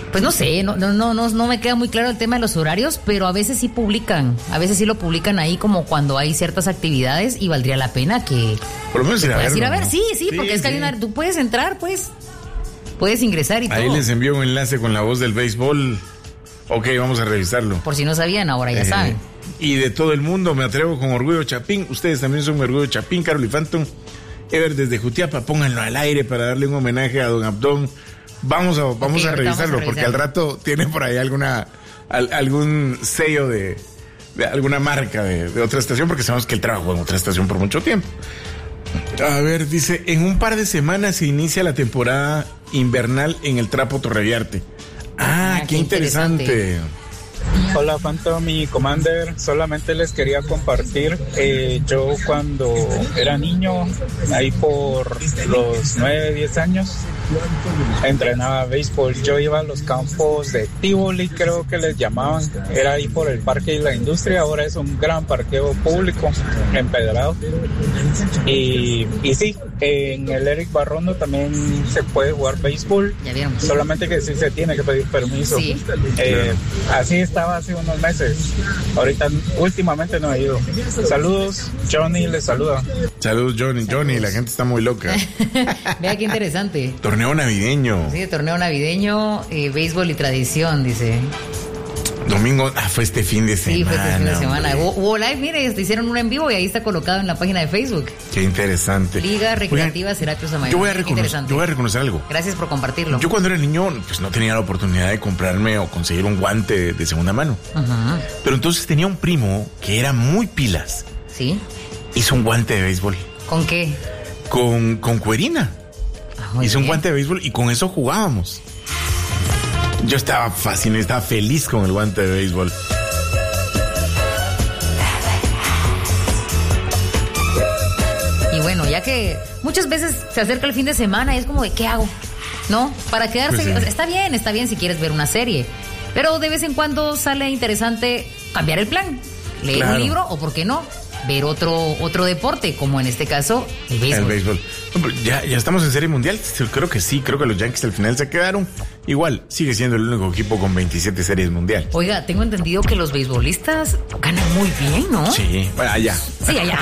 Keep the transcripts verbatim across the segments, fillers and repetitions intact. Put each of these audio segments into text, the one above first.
Pues no sé, no, no, no, no, no me queda muy claro el tema de los horarios, pero a veces sí publican, a veces sí lo publican ahí como cuando hay ciertas actividades y valdría la pena que, por lo menos ir a ver, ir a ver, ¿no? sí, sí, sí, porque es que sí. hay una, tú puedes entrar, pues, puedes ingresar y ahí todo. Ahí les envío un enlace con la voz del béisbol. Ok, vamos a revisarlo. Por si no sabían, ahora ya eh, saben. Y de todo el mundo, me atrevo con Orgullo Chapín. Ustedes también son Orgullo Chapín, Carol y Phantom. Ever desde Jutiapa, pónganlo al aire para darle un homenaje a don Abdón. Vamos a, vamos, okay, a revisarlo, vamos a revisarlo, porque al rato tiene por ahí alguna al, algún sello de, de alguna marca de, de otra estación, porque sabemos que él trabajó en otra estación por mucho tiempo. A ver, dice, en un par de semanas se inicia la temporada invernal en el Trapo Torreviarte. Ah, ah qué, qué interesante. interesante. Hola Phantom y Commander, solamente les quería compartir, eh, yo cuando era niño, ahí por los nueve, diez años, entrenaba béisbol. Yo iba a los campos de Tivoli, creo que les llamaban, era ahí por el Parque de la Industria, ahora es un gran parqueo público empedrado. Y, y sí, en el Eric Barrondo también se puede jugar béisbol, solamente que sí se tiene que pedir permiso. Sí. Eh, así estaba hace unos meses, ahorita últimamente no he ido. Saludos, Johnny les saluda. Saludos Johnny, Johnny, la gente está muy loca. Vea qué interesante. Torneo navideño. Sí, torneo navideño, eh, béisbol y tradición, dice. Domingo, ah, fue este fin de semana. Sí, fue este fin de semana. Hubo live, mire, hicieron un en vivo y ahí está colocado en la página de Facebook. Qué interesante. Liga Recreativa Serapios Amayonas. Yo voy a reconocer, yo voy a reconocer algo. Gracias por compartirlo. Yo cuando era niño, pues no tenía la oportunidad de comprarme o conseguir un guante de, de segunda mano. Uh-huh. Pero entonces tenía un primo que era muy pilas. ¿Sí? Hizo un guante de béisbol. ¿Con qué? Con, con cuerina. Ah, hizo bien. Un guante de béisbol y con eso jugábamos. Yo estaba fascinado, estaba feliz con el guante de béisbol. Y bueno, ya que muchas veces se acerca el fin de semana y es como de ¿qué hago? ¿No? Para quedarse, pues sí. Está bien, está bien si quieres ver una serie, pero de vez en cuando sale interesante cambiar el plan, leer claro. un libro o por qué no, ver otro otro deporte, como en este caso el béisbol. El béisbol. Ya, ya estamos en Serie Mundial, creo que sí, creo que los Yankees al final se quedaron. Igual, sigue siendo el único equipo con veintisiete series mundial. Oiga, tengo entendido que los beisbolistas ganan muy bien, ¿no? Sí, bueno, allá. Sí, allá.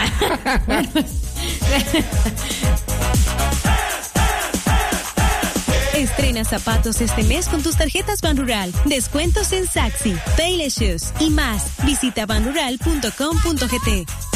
Estrena zapatos este mes con tus tarjetas Banrural. Descuentos en Saxi, Payless Shoes y más. Visita banrural punto com punto gt.